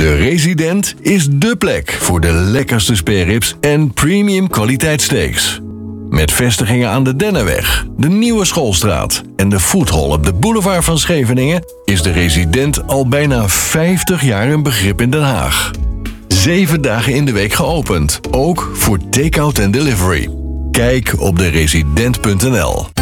De Resident is dé plek voor de lekkerste spareribs en premium kwaliteit steaks. Met vestigingen aan de Dennenweg, de Nieuwe Schoolstraat en de Foodhall op de boulevard van Scheveningen is de Resident al bijna 50 jaar een begrip in Den Haag. 7 dagen in de week geopend, ook voor take-out en delivery. Kijk op deresident.nl.